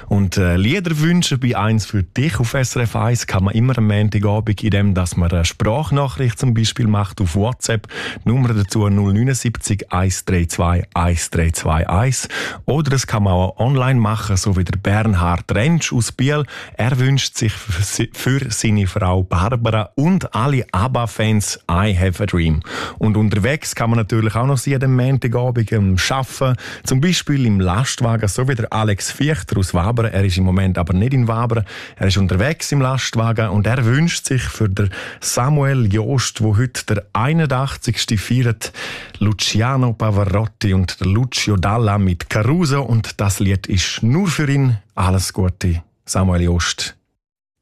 Und Liederwünsche bei «Eins für dich» auf SRF 1 kann man immer am Montagabend, indem dass man eine Sprachnachricht zum Beispiel macht auf WhatsApp. Die Nummer dazu 079 132 1321. Oder das kann man auch online machen, so wie der Bernhard Rentsch aus Biel. Er wünscht sich für seine Frau Barbara und alle ABBA-Fans «I have a dream». Und unterwegs kann man natürlich auch noch jeden Montagabend arbeiten, zum Beispiel im Lastwagen, so wie der Alex Fichter aus Wabern. Er ist im Moment aber nicht in Wabern, er ist unterwegs im Lastwagen und er wünscht sich für den Samuel Jost, wo heute der 81. feiert, Luciano Pavarotti und der Lucio Dalla mit Caruso, und das Lied ist nur für ihn. Alles Gute, Samuel Jost.